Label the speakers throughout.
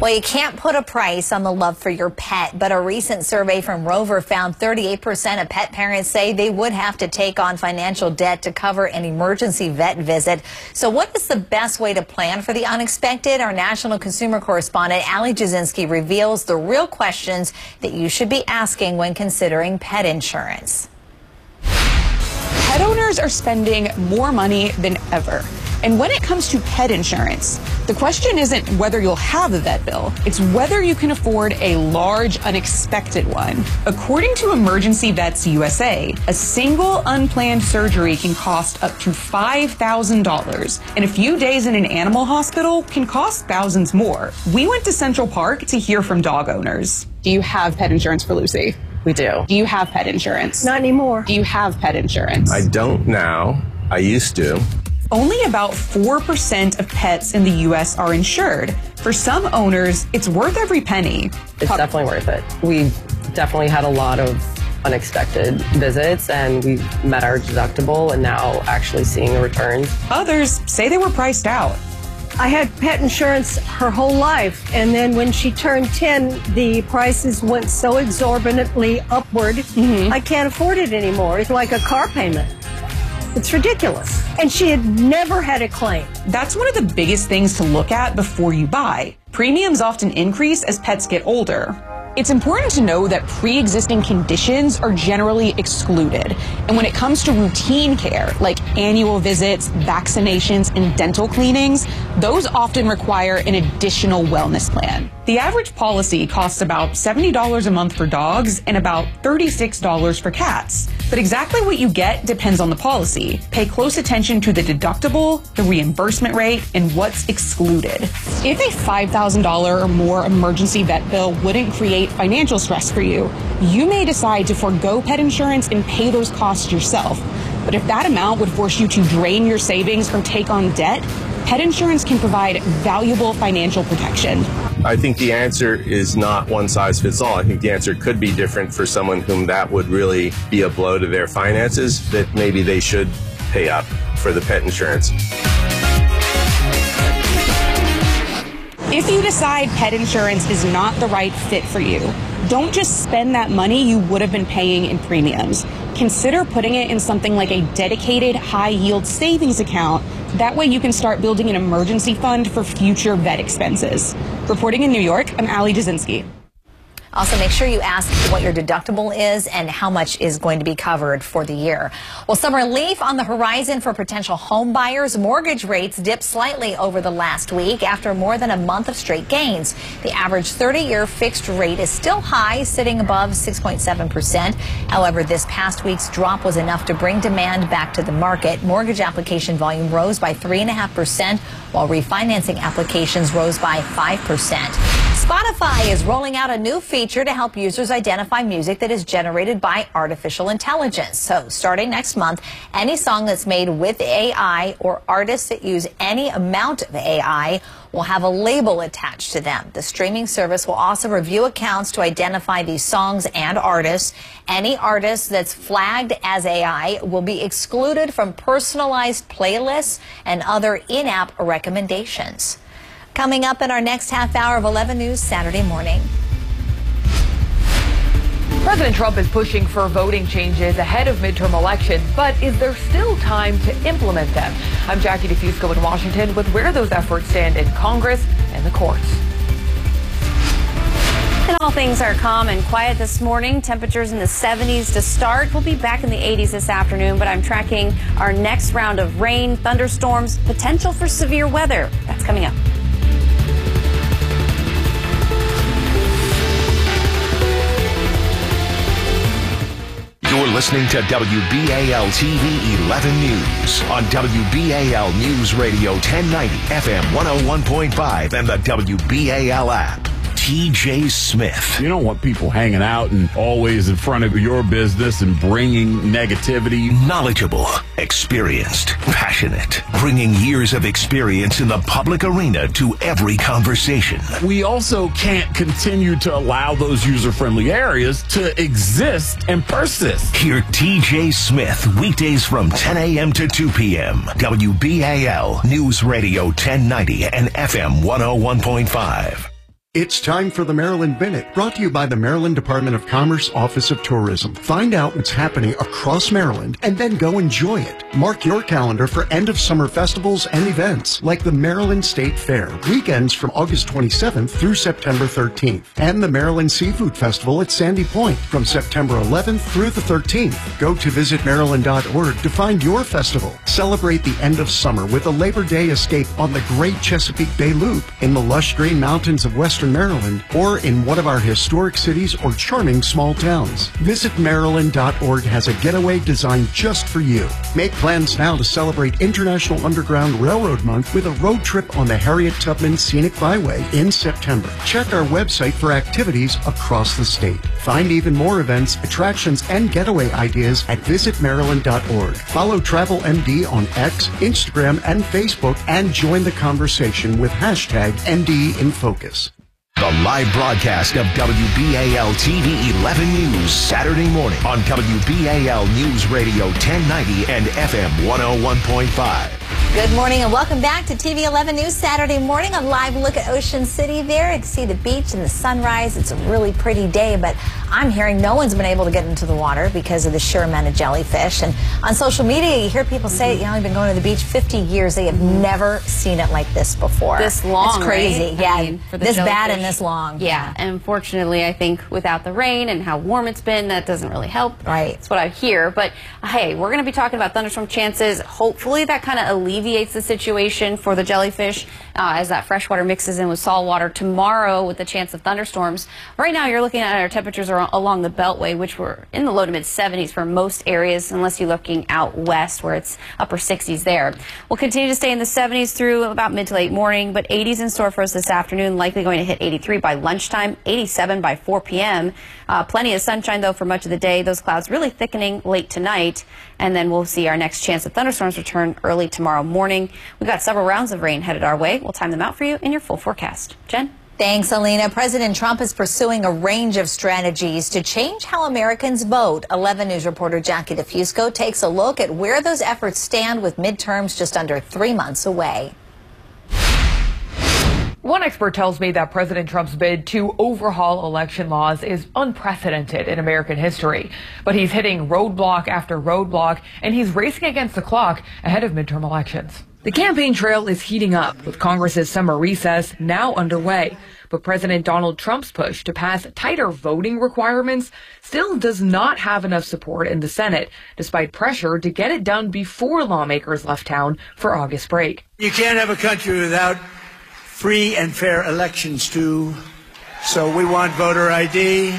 Speaker 1: Well, you can't put a price on the love for your pet, but a recent survey from Rover found 38% of pet parents say they would have to take on financial debt to cover an emergency vet visit. So what is the best way to plan for the unexpected? Our national consumer correspondent, Ali Jasinski, reveals the real questions that you should be asking when considering pet insurance.
Speaker 2: Pet owners are spending more money than ever. And when it comes to pet insurance, the question isn't whether you'll have a vet bill, it's whether you can afford a large, unexpected one. According to Emergency Vets USA, a single unplanned surgery can cost up to $5,000, and a few days in an animal hospital can cost thousands more. We went to Central Park to hear from dog owners. Do you have pet insurance for Lucy?
Speaker 3: We do.
Speaker 2: Do you have pet insurance?
Speaker 4: Not anymore.
Speaker 2: Do you have pet insurance?
Speaker 5: I don't now. I used to.
Speaker 2: Only about 4% of pets in the U.S. are insured. For some owners, it's worth every penny.
Speaker 3: It's definitely worth it. We definitely had a lot of unexpected visits, and we met our deductible and now actually seeing the returns.
Speaker 2: Others say they were priced out.
Speaker 4: I had pet insurance her whole life, and then when she turned 10, the prices went so exorbitantly upward, I can't afford it anymore. It's like a car payment. It's ridiculous. And she had never had a claim.
Speaker 2: That's one of the biggest things to look at before you buy. Premiums often increase as pets get older. It's important to know that pre-existing conditions are generally excluded. And when it comes to routine care, like annual visits, vaccinations, and dental cleanings, those often require an additional wellness plan. The average policy costs about $70 a month for dogs and about $36 for cats. But exactly what you get depends on the policy. Pay close attention to the deductible, the reimbursement rate, and what's excluded. If a $5,000 or more emergency vet bill wouldn't create financial stress for you, you may decide to forego pet insurance and pay those costs yourself. But if that amount would force you to drain your savings or take on debt, pet insurance can provide valuable financial protection.
Speaker 5: I think the answer is not one size fits all. I think the answer could be different for someone whom that would really be a blow to their finances, that maybe they should pay up for the pet insurance.
Speaker 2: If you decide pet insurance is not the right fit for you, don't just spend that money you would have been paying in premiums. Consider putting it in something like a dedicated high-yield savings account. That way you can start building an emergency fund for future vet expenses. Reporting in New York, I'm Ali Jasinski.
Speaker 1: Also, make sure you ask what your deductible is and how much is going to be covered for the year. Well, some relief on the horizon for potential home buyers. Mortgage rates dipped slightly over the last week after more than a month of straight gains. The average 30-year fixed rate is still high, sitting above 6.7%. However, this past week's drop was enough to bring demand back to the market. Mortgage application volume rose by 3.5%, while refinancing applications rose by 5%. Spotify is rolling out a new feature to help users identify music that is generated by artificial intelligence. So starting next month, any song that's made with AI or artists that use any amount of AI will have a label attached to them. The streaming service will also review accounts to identify these songs and artists. Any artist that's flagged as AI will be excluded from personalized playlists and other in-app recommendations. Coming up in our next half hour of 11 News Saturday morning.
Speaker 6: President Trump is pushing for voting changes ahead of midterm elections, but is there still time to implement them? I'm Jackie DeFusco in Washington with where those efforts stand in Congress and the courts.
Speaker 7: And all things are calm and quiet this morning. Temperatures in the 70s to start. We'll be back in the 80s this afternoon, but I'm tracking our next round of rain, thunderstorms, potential for severe weather. That's coming up.
Speaker 8: You're listening to WBAL TV 11 News on WBAL News Radio 1090 FM 101.5 and the WBAL app. TJ Smith.
Speaker 9: You don't want people hanging out and always in front of your business and bringing negativity.
Speaker 8: Knowledgeable, experienced, passionate, bringing years of experience in the public arena to every conversation.
Speaker 9: We also can't continue to allow those user-friendly areas to exist and persist.
Speaker 8: Hear TJ Smith weekdays from 10 a.m. to 2 p.m. WBAL News Radio 1090 and FM 101.5.
Speaker 10: It's time for the Maryland Minute, brought to you by the Maryland Department of Commerce Office of Tourism. Find out what's happening across Maryland and then go enjoy it. Mark your calendar for end-of-summer festivals and events like the Maryland State Fair, weekends from August 27th through September 13th, and the Maryland Seafood Festival at Sandy Point from September 11th through the 13th. Go to visitmaryland.org to find your festival. Celebrate the end of summer with a Labor Day escape on the Great Chesapeake Bay Loop in the lush green mountains of Western Maryland or in one of our historic cities or charming small towns. VisitMaryland.org has a getaway designed just for you. Make plans now to celebrate International Underground Railroad Month with a road trip on the Harriet Tubman Scenic Byway in September. Check our website for activities across the state. Find even more events, attractions, and getaway ideas at VisitMaryland.org. Follow TravelMD on X, Instagram, and Facebook, and join the conversation with hashtag MDInFocus.
Speaker 8: The live broadcast of WBAL TV 11 News Saturday morning on WBAL News Radio 1090 and FM 101.5.
Speaker 1: Good morning and welcome back to TV 11 News Saturday morning. A live look at Ocean City there. You can see the beach and the sunrise. It's a really pretty day, but I'm hearing no one's been able to get into the water because of the sheer amount of jellyfish. And on social media, you hear people say, I've been going to the beach 50 years. They have never seen it like this before.
Speaker 7: This long,
Speaker 1: it's crazy.
Speaker 7: Right?
Speaker 1: Yeah,
Speaker 7: I mean, for the
Speaker 1: this
Speaker 7: jellyfish.
Speaker 1: bad and this long.
Speaker 7: Yeah, and unfortunately, I think without the rain and how warm it's been, that doesn't really help.
Speaker 1: Right.
Speaker 7: That's what I hear. But hey, we're going to be talking about thunderstorm chances. Hopefully that kind of alleviates the situation for the jellyfish as that fresh water mixes in with salt water tomorrow with the chance of thunderstorms. Right now, you're looking at our temperatures along the Beltway, which were in the low to mid 70s for most areas, unless you're looking out west where it's upper 60s there. We'll continue to stay in the 70s through about mid to late morning, but 80s in store for us this afternoon, likely going to hit 83 by lunchtime, 87 by 4 p.m. Plenty of sunshine, though, for much of the day. Those clouds really thickening late tonight, and then we'll see our next chance of thunderstorms return early tomorrow morning. We've got several rounds of rain headed our way. We'll time them out for you in your full forecast. Jen?
Speaker 1: Thanks, Alina. President Trump is pursuing a range of strategies to change how Americans vote. 11 News reporter Jackie DeFusco takes a look at where those efforts stand with midterms just under 3 months away.
Speaker 6: One expert tells me that President Trump's bid to overhaul election laws is unprecedented in American history. But he's hitting roadblock after roadblock, and he's racing against the clock ahead of midterm elections. The campaign trail is heating up, with Congress's summer recess now underway. But President Donald Trump's push to pass tighter voting requirements still does not have enough support in the Senate, despite pressure to get it done before lawmakers left town for August break.
Speaker 11: You can't have a country without free and fair elections, too. So we want voter ID,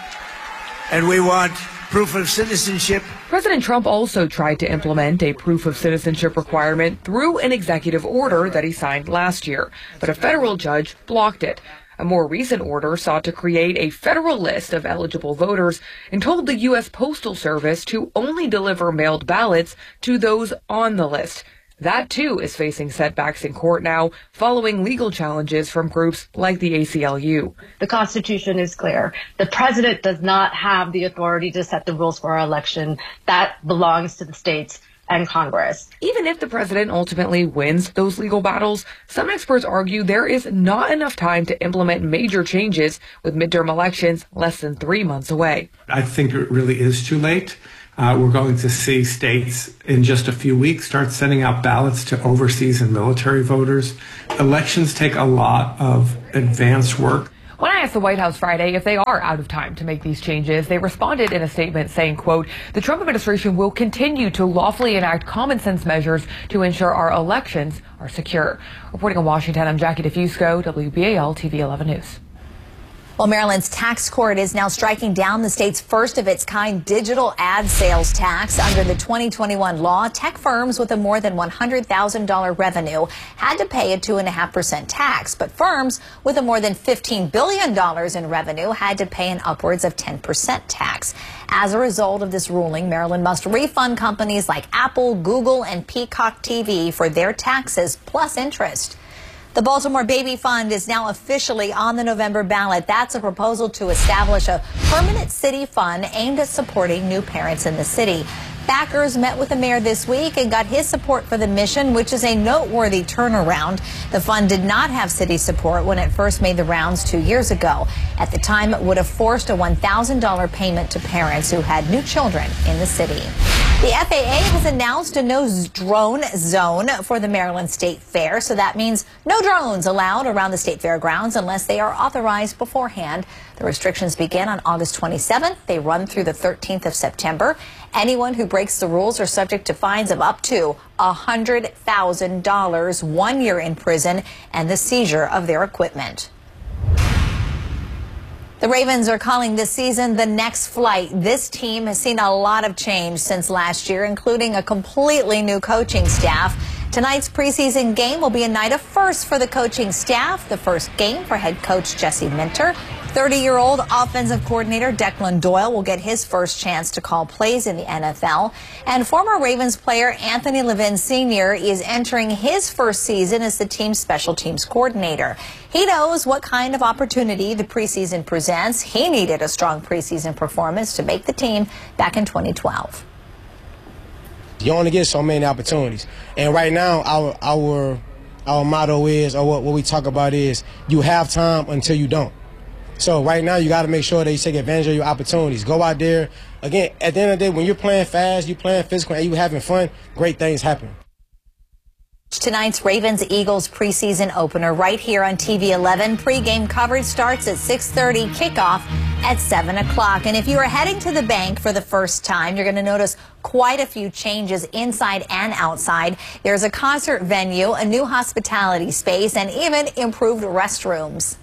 Speaker 11: and we want proof of citizenship.
Speaker 6: President Trump also tried to implement a proof of citizenship requirement through an executive order that he signed last year, but a federal judge blocked it. A more recent order sought to create a federal list of eligible voters and told the U.S. Postal Service to only deliver mailed ballots to those on the list. That, too, is facing setbacks in court now, following legal challenges from groups like the ACLU.
Speaker 12: The Constitution is clear. The president does not have the authority to set the rules for our election. That belongs to the states and Congress.
Speaker 6: Even if the president ultimately wins those legal battles, some experts argue there is not enough time to implement major changes with midterm elections less than 3 months away.
Speaker 13: I think it really is too late. We're going to see states in just a few weeks start sending out ballots to overseas and military voters. Elections take a lot of advanced work.
Speaker 6: When I asked the White House Friday if they are out of time to make these changes, they responded in a statement saying, quote, the Trump administration will continue to lawfully enact common sense measures to ensure our elections are secure. Reporting in Washington, I'm Jackie DeFusco, WBAL TV 11 News.
Speaker 1: Well, Maryland's tax court is now striking down the state's first of its kind digital ad sales tax. Under the 2021 law, tech firms with a more than $100,000 revenue had to pay a 2.5% tax, but firms with a more than $15 billion in revenue had to pay an upwards of 10% tax. As a result of this ruling, Maryland must refund companies like Apple, Google, and Peacock TV for their taxes plus interest. The Baltimore Baby Fund is now officially on the November ballot. That's a proposal to establish a permanent city fund aimed at supporting new parents in the city. Backers met with the mayor this week and got his support for the mission, which is a noteworthy turnaround. The fund did not have city support when it first made the rounds 2 years ago. At the time, it would have forced a $1,000 payment to parents who had new children in the city. The FAA has announced a no drone zone for the Maryland State Fair, so that means no drones allowed around the state fairgrounds unless they are authorized beforehand. The restrictions begin on August 27th. They run through the 13th of September. Anyone who breaks the rules are subject to fines of up to $100,000, 1 year in prison, and the seizure of their equipment. The Ravens are calling this season the next flight. This team has seen a lot of change since last year, including a completely new coaching staff. Tonight's preseason game will be a night of firsts for the coaching staff. The first game for head coach Jesse Minter. 30-year-old offensive coordinator Declan Doyle will get his first chance to call plays in the NFL. And former Ravens player Anthony Levin Sr. is entering his first season as the team's special teams coordinator. He knows what kind of opportunity the preseason presents. He needed a strong preseason performance to make the team back in 2012.
Speaker 14: You only get so many opportunities. And right now, our motto is, or what we talk about is, you have time until you don't. So right now, you got to make sure that you take advantage of your opportunities. Go out there. Again, at the end of the day, when you're playing fast, you're playing physical, and you're having fun, great things happen.
Speaker 1: Tonight's Ravens-Eagles preseason opener right here on TV 11. Pre-game coverage starts at 6:30, kickoff at 7 o'clock. And if you are heading to the bank for the first time, you're going to notice quite a few changes inside and outside. There's a concert venue, a new hospitality space, and even improved restrooms.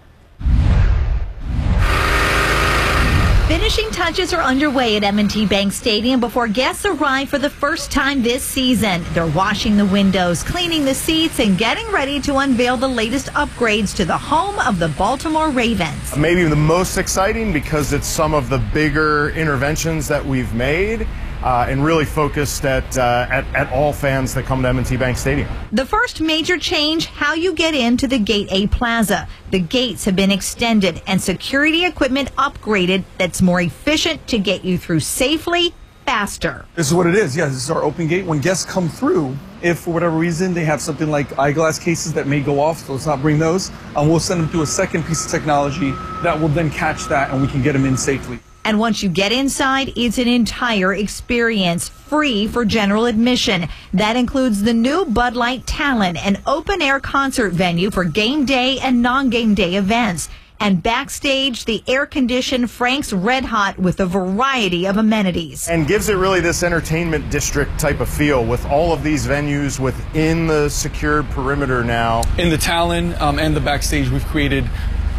Speaker 1: Finishing touches are underway at M&T Bank Stadium before guests arrive for the first time this season. They're washing the windows, cleaning the seats, and getting ready to unveil the latest upgrades to the home of the Baltimore Ravens.
Speaker 15: Maybe the most exciting because it's some of the bigger interventions that we've made. And really focused at all fans that come to M&T Bank Stadium.
Speaker 1: The first major change, how you get into the Gate A Plaza. The gates have been extended and security equipment upgraded that's more efficient to get you through safely, faster.
Speaker 16: This is what it is. Yeah, this is our open gate. When guests come through, if for whatever reason they have something like eyeglass cases that may go off, so let's not bring those, we'll send them to a second piece of technology that will then catch that and we can get them in safely.
Speaker 1: And once you get inside, it's an entire experience, free for general admission. That includes the new Bud Light Talon, an open-air concert venue for game day and non-game day events. And backstage, the air-conditioned Frank's Red Hot with a variety of amenities.
Speaker 15: And gives it really this entertainment district type of feel with all of these venues within the secured perimeter now.
Speaker 17: In the Talon and the backstage, we've created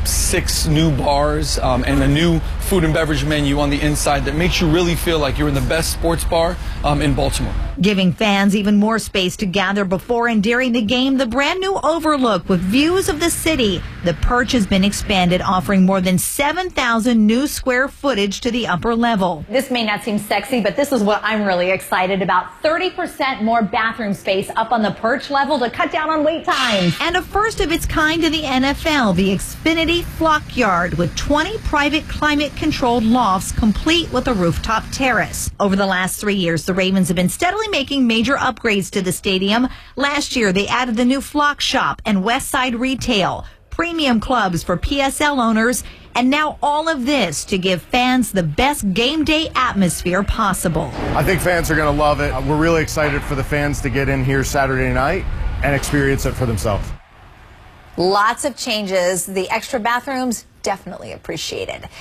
Speaker 17: 6 new bars and a new food and beverage menu on the inside that makes you really feel like you're in the best sports bar in Baltimore.
Speaker 1: Giving fans even more space to gather before and during the game, the brand new Overlook with views of the city. The perch has been expanded, offering more than 7,000 new square footage to the upper level. This may not seem sexy, but this is what I'm really excited about. 30% more bathroom space up on the perch level to cut down on wait times. And a first of its kind in the NFL, the Xfinity Flock Yard with 20 private climate-controlled lofts complete with a rooftop terrace. Over the last 3 years, the Ravens have been steadily making major upgrades to the stadium. Last year, they added the new Flock Shop and West Side Retail, premium clubs for PSL owners, and now all of this to give fans the best game day atmosphere possible.
Speaker 15: I think fans are going to love it. We're really excited for the fans to get in here Saturday night and experience it for themselves.
Speaker 1: Lots of changes. The extra bathrooms, definitely appreciated.